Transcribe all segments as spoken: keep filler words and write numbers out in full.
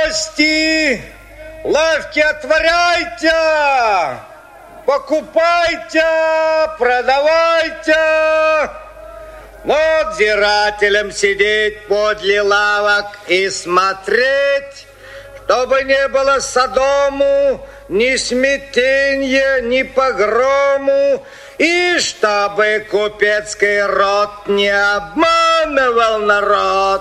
Гости, лавки отворяйте, покупайте, продавайте. Надзирателям сидеть подле лавок и смотреть, чтобы не было Содому, ни смятенья, ни погрому, и чтобы купецкий род не обманывал народ.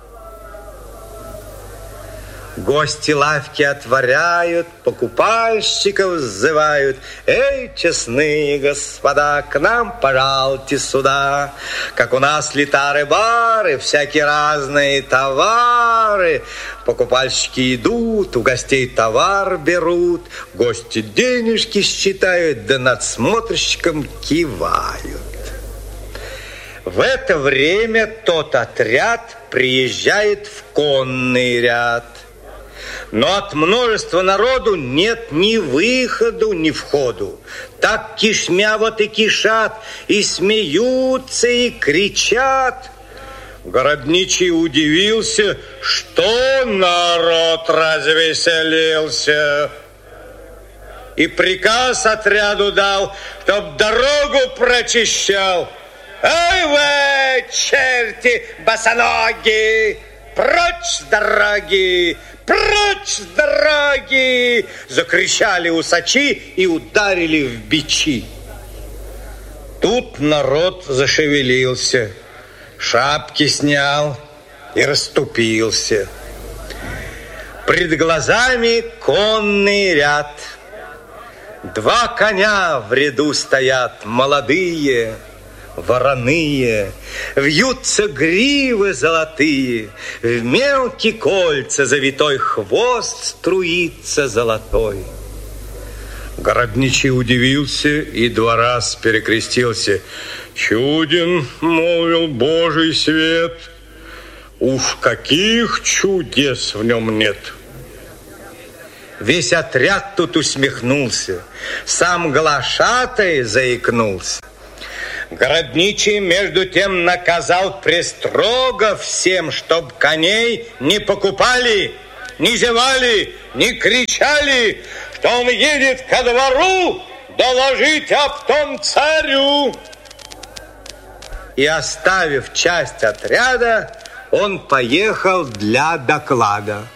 Гости лавки отворяют, покупальщиков сзывают. Эй, честные господа, к нам пожалуйте сюда. Как у нас литары-бары, всякие разные товары. Покупальщики идут, у гостей товар берут. Гости денежки считают, да надсмотрщикам кивают. В это время тот отряд приезжает в конный ряд. Но от множества народу нет ни выходу, ни входу. Так кишмя вот и кишат, и смеются, и кричат. Городничий удивился, что народ развеселился. И приказ отряду дал, чтоб дорогу прочищал. Ай вы, черти босоногие, прочь с дороги! Прочь с дороги! Закричали усачи и ударили в бичи. Тут народ зашевелился, шапки снял и расступился. Пред глазами конный ряд. Два коня в ряду стоят, молодые, вороные, вьются гривы золотые, в мелкие кольца завитой хвост струится золотой. Городничий удивился и два раз перекрестился. Чуден, молвил Божий свет, уж каких чудес в нем нет. Весь отряд тут усмехнулся, сам глашатай заикнулся. Городничий, между тем, наказал престрого всем, чтоб коней не покупали, не зевали, не кричали, что он едет ко двору доложить об том царю. И, оставив часть отряда, он поехал для доклада.